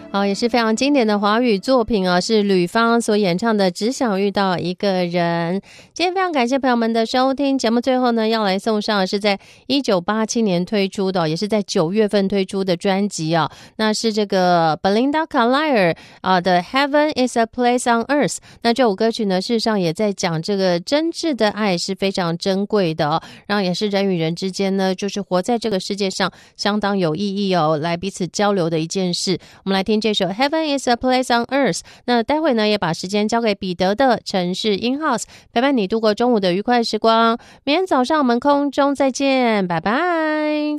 也是非常经典的华语作品啊，是吕方所演唱的《只想遇到一个人》。今天非常感谢朋友们的收听，节目最后呢要来送上的是在1987年推出的，也是在9月份推出的专辑啊，那是这个 Belinda Carlisle 的 Heaven is a Place on Earth。 那这首歌曲呢事实上也在讲这个真挚的爱是非常珍贵的哦，然后也是人与人之间呢就是活在这个世界上相当有意义哦，来彼此交流的一件事。我们来听这首 Heaven is a Place on Earth。 那待会呢也把时间交给彼得的城市 In-House， 陪伴你度过中午的愉快时光。明天早上我们空中再见，拜拜。